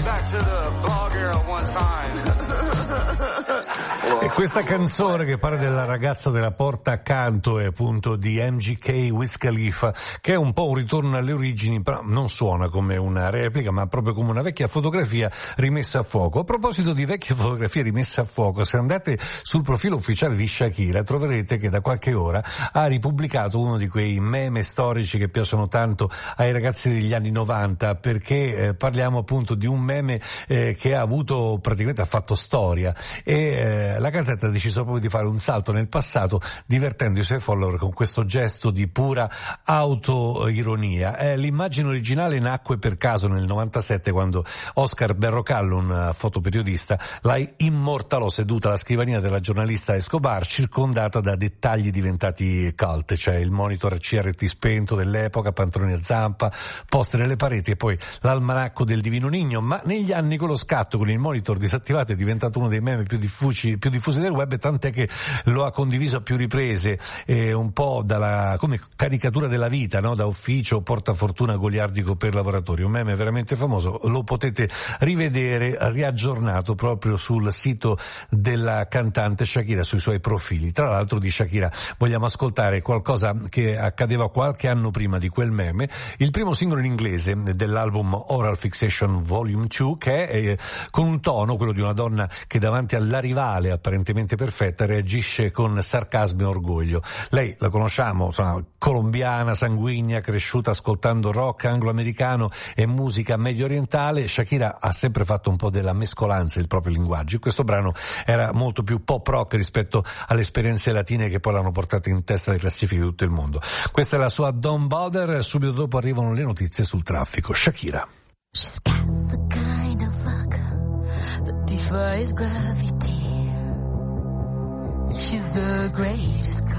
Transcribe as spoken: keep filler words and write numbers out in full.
back to the ball girl one time. E questa canzone che parla della ragazza della porta accanto è appunto di M G K Wiz Khalifa, che è un po' un ritorno alle origini, però non suona come una replica, ma proprio come una vecchia fotografia rimessa a fuoco. A proposito di vecchie fotografie rimesse a fuoco, se andate sul profilo ufficiale di Shakira troverete che da qualche ora ha ripubblicato uno di quei meme storici che piacciono tanto ai ragazzi degli anni novanta, perché eh, parliamo appunto di un meme eh, che ha avuto, praticamente ha fatto storia, e eh, la cantante ha deciso proprio di fare un salto nel passato divertendo i suoi follower con questo gesto di pura autoironia. Eh, l'immagine originale nacque per caso nel novantasette, quando Oscar Berrocallo, un fotoperiodista, la immortalò seduta alla scrivania della giornalista Escobar, circondata da dettagli diventati cult, cioè il monitor C R T spento dell'epoca, pantaloni a zampa, poster nelle pareti e poi l'almanacco del Divino Niño. Ma negli anni quello scatto con il monitor disattivato è diventato uno dei meme più diffusi, più diffusi del web, tant'è che lo ha condiviso a più riprese, eh, un po' dalla come caricatura della vita, no? Da ufficio, portafortuna goliardico per lavoratori, un meme veramente famoso. Lo potete rivedere riaggiornato proprio sul sito della cantante Shakira, sui suoi profili. Tra l'altro di Shakira vogliamo ascoltare qualcosa che accadeva qualche anno prima di quel meme, il primo singolo in inglese dell'album Oral Fixation Volume due, che è eh, con un tono, quello di una donna che davanti alla rivale apparentemente perfetta reagisce con sarcasmo e orgoglio. Lei la conosciamo, insomma, colombiana, sanguigna, cresciuta ascoltando rock anglo-americano e musica medio orientale. Shakira ha sempre fatto un po' della mescolanza del proprio linguaggio. Questo brano era molto più pop rock rispetto alle esperienze latine che poi l'hanno portata in testa alle classifiche di tutto il mondo. Questa è la sua Don't Bother, subito dopo arrivano le notizie sul traffico. Shakira. She's got the kind of luck that defies gravity. She's the greatest